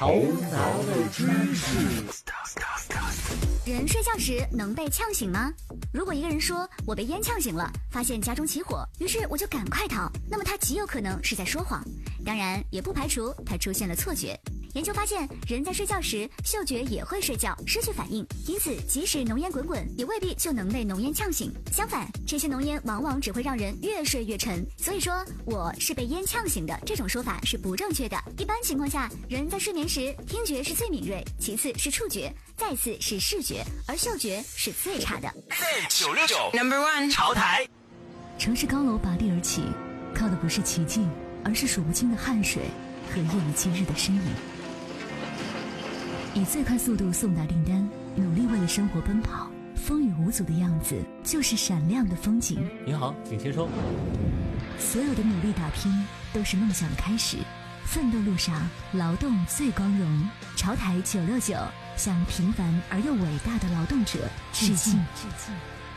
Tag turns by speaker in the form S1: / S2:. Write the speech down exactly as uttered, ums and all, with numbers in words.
S1: 头脑的知识。
S2: 人睡觉时能被呛醒吗？如果一个人说我被烟呛醒了，发现家中起火，于是我就赶快逃，那么他极有可能是在说谎，当然也不排除他出现了错觉。研究发现，人在睡觉时嗅觉也会睡觉，失去反应，因此即使浓烟滚滚，也未必就能被浓烟呛醒。相反，这些浓烟往往只会让人越睡越沉。所以说我是被烟呛醒的这种说法是不正确的。一般情况下，人在睡眠时听觉是最敏锐，其次是触觉，再次是视觉，而嗅觉是最差的。
S3: 九六九 Number One 潮台。
S4: 城市高楼拔地而起，靠的不是奇迹，而是数不清的汗水和夜以继日的身影。以最快速度送达订单，努力为了生活奔跑，风雨无阻的样子就是闪亮的风景。
S5: 您好，请签收。
S4: 所有的努力打拼都是梦想的开始，奋斗路上劳动最光荣。潮台九六九向平凡而又伟大的劳动者致敬。致敬。